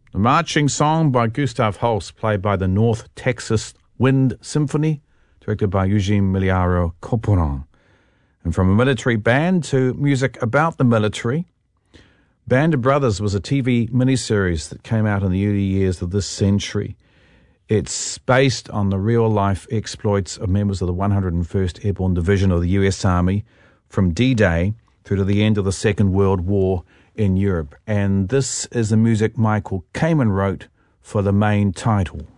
A marching song by Gustav Holst, played by the North Texas Wind Symphony, directed by Eugene Miliaro Corporan. And from a military band to music about the military, Band of Brothers was a TV miniseries that came out in the early years of this century. It's based on the real-life exploits of members of the 101st Airborne Division of the U.S. Army from D-Day through to the end of the Second World War in Europe. And this is the music Michael Kamen wrote for the main title.